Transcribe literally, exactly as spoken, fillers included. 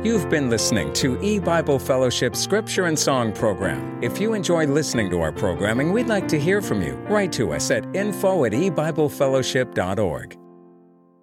You've been listening to E-Bible Fellowship Scripture and Song Program. If you enjoy listening to our programming, we'd like to hear from you. Write to us at info at e bible fellowship dot org.